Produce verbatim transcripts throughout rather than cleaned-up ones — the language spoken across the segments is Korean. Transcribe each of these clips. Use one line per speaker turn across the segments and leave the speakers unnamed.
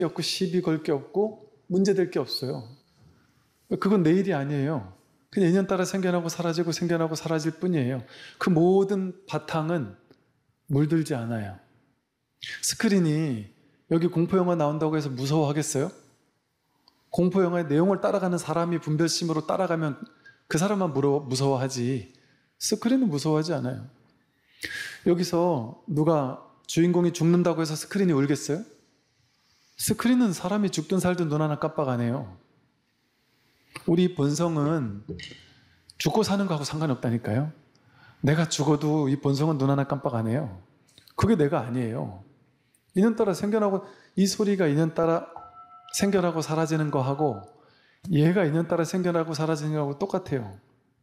없고 시비 걸 게 없고 문제될 게 없어요. 그건 내일이 아니에요. 그냥 인연따라 생겨나고 사라지고 생겨나고 사라질 뿐이에요. 그 모든 바탕은 물들지 않아요. 스크린이 여기 공포영화 나온다고 해서 무서워하겠어요? 공포영화의 내용을 따라가는 사람이 분별심으로 따라가면 그 사람만 무서워하지 스크린은 무서워하지 않아요. 여기서 누가 주인공이 죽는다고 해서 스크린이 울겠어요? 스크린은 사람이 죽든 살든 눈 하나 깜빡 안 해요. 우리 본성은 죽고 사는 거하고 상관이 없다니까요. 내가 죽어도 이 본성은 눈 하나 깜빡 안 해요. 그게 내가 아니에요. 인연따라 생겨나고 이 소리가 인연따라 생겨나고 사라지는 거하고 얘가 인연따라 생겨나고 사라지는 거하고 똑같아요.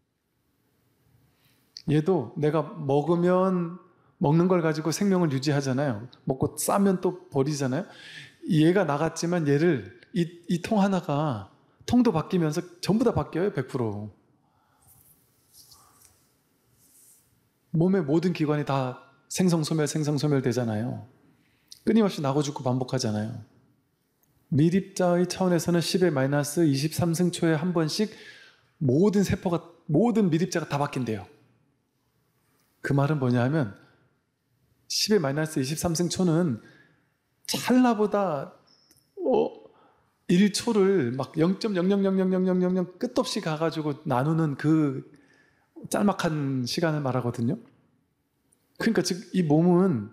얘도 내가 먹으면 먹는 걸 가지고 생명을 유지하잖아요. 먹고 싸면 또 버리잖아요. 얘가 나갔지만 얘를 이, 이 통 하나가 통도 바뀌면서 전부 다 바뀌어요. 백 퍼센트. 몸의 모든 기관이 다 생성소멸 생성소멸 되잖아요. 끊임없이 나고 죽고 반복하잖아요. 미립자의 차원에서는 십의 마이너스 이십삼 승초에 한 번씩 모든 세포가 모든 미립자가 다 바뀐대요. 그 말은 뭐냐 하면 십의 마이너스 이십삼 승초는 찰나보다 어, 일 초를 막 영 점 영영영영영영영 끝없이 가가지고 나누는 그 짤막한 시간을 말하거든요. 그러니까 즉 이 몸은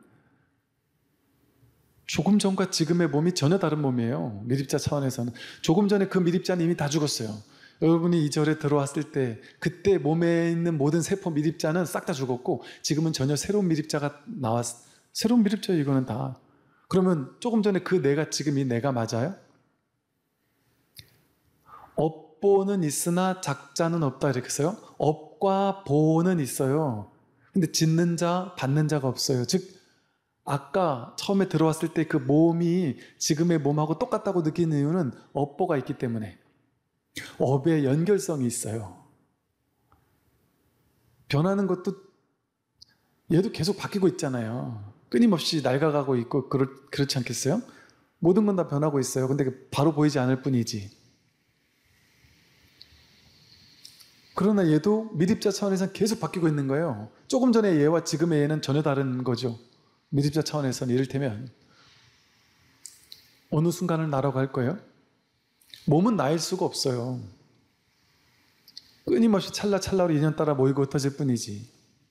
조금 전과 지금의 몸이 전혀 다른 몸이에요. 미립자 차원에서는. 조금 전에 그 미립자는 이미 다 죽었어요. 여러분이 이 절에 들어왔을 때 그때 몸에 있는 모든 세포 미립자는 싹 다 죽었고 지금은 전혀 새로운 미립자가 나왔 새로운 미립자예요. 이거는 다. 그러면 조금 전에 그 내가 지금 이 내가 맞아요? 업보는 있으나 작자는 없다 이렇게 써요. 업과 보는 있어요. 근데 짓는 자, 받는 자가 없어요. 즉 아까 처음에 들어왔을 때 그 몸이 지금의 몸하고 똑같다고 느끼는 이유는 업보가 있기 때문에 업의 연결성이 있어요. 변하는 것도 얘도 계속 바뀌고 있잖아요. 끊임없이 낡아가고 있고 그렇, 그렇지 않겠어요? 모든 건 다 변하고 있어요. 근데 바로 보이지 않을 뿐이지. 그러나 얘도 미립자 차원에서는 계속 바뀌고 있는 거예요. 조금 전에 얘와 지금의 얘는 전혀 다른 거죠. 미립자 차원에서는 이를테면 어느 순간을 나라고 할 거예요? 몸은 나일 수가 없어요. 끊임없이 찰나찰나로 인연 따라 모이고 흩어질 뿐이지.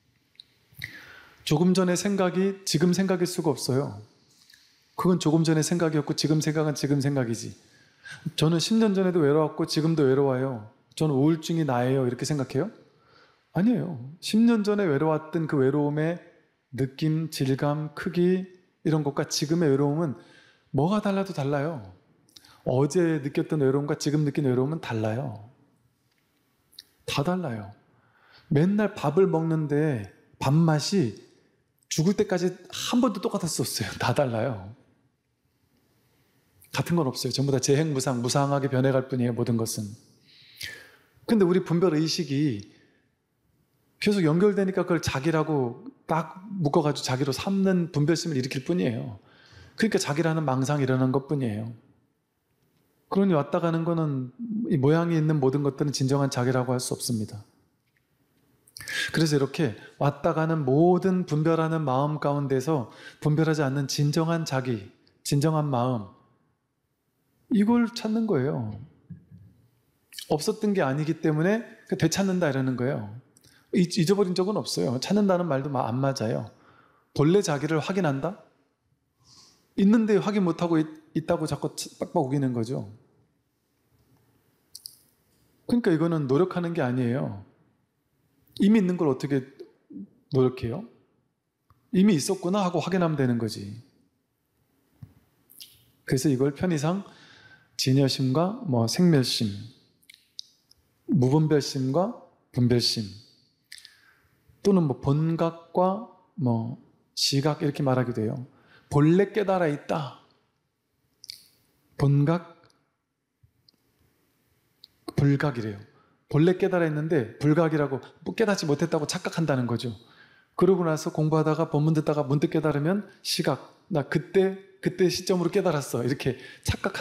조금 전의 생각이 지금 생각일 수가 없어요. 그건 조금 전의 생각이었고 지금 생각은 지금 생각이지. 저는 십 년 전에도 외로웠고 지금도 외로워요. 저는 우울증이 나예요. 이렇게 생각해요? 아니에요. 십 년 전에 외로웠던 그 외로움의 느낌, 질감, 크기 이런 것과 지금의 외로움은 뭐가 달라도 달라요. 어제 느꼈던 외로움과 지금 느낀 외로움은 달라요. 다 달라요. 맨날 밥을 먹는데 밥맛이 죽을 때까지 한 번도 똑같을 수 없어요. 다 달라요. 같은 건 없어요. 전부 다 재행무상, 무상하게 변해갈 뿐이에요. 모든 것은. 근데 우리 분별의식이 계속 연결되니까 그걸 자기라고 딱 묶어가지고 자기로 삼는 분별심을 일으킬 뿐이에요. 그러니까 자기라는 망상이 일어나는 것뿐이에요. 그러니 왔다 가는 거는 이 모양이 있는 모든 것들은 진정한 자기라고 할 수 없습니다. 그래서 이렇게 왔다 가는 모든 분별하는 마음 가운데서 분별하지 않는 진정한 자기, 진정한 마음 이걸 찾는 거예요. 없었던 게 아니기 때문에 되찾는다 이러는 거예요. 잊어버린 적은 없어요. 찾는다는 말도 안 맞아요. 본래 자기를 확인한다? 있는데 확인 못하고 있, 있다고 자꾸 빡빡 우기는 거죠. 그러니까 이거는 노력하는 게 아니에요. 이미 있는 걸 어떻게 노력해요? 이미 있었구나 하고 확인하면 되는 거지. 그래서 이걸 편의상 진여심과 뭐 생멸심, 무분별심과 분별심 또는 뭐 본각과 뭐 시각 이렇게 말하기도 해요. 본래 깨달아 있다. 본각, 불각이래요. 본래 깨달아 있는데 불각이라고 깨닫지 못했다고 착각한다는 거죠. 그러고 나서 공부하다가 법문 듣다가 문득 깨달으면 시각, 나 그때 그때 시점으로 깨달았어. 이렇게 착각한